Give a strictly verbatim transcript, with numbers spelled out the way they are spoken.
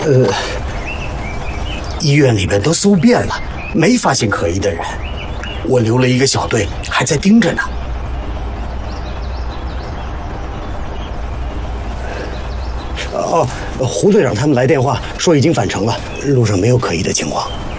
呃，医院里边都搜遍了，没发现可疑的人。我留了一个小队，还在盯着呢。哦，胡队长他们来电话说已经返程了，路上没有可疑的情况。